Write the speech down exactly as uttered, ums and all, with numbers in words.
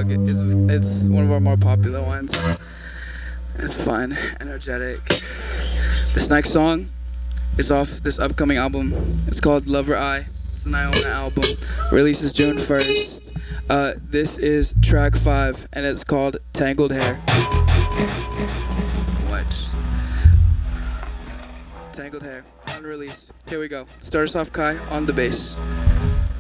Bug. It's, it's one of our more popular ones. It's fun, energetic. This next song is off this upcoming album. It's called Lover Eye. It's an Iona album. Releases June first. Uh, this is track five, and it's called Tangled Hair. Watch. Tangled Hair on release. Here we go. Start us off, Kai, on the bass.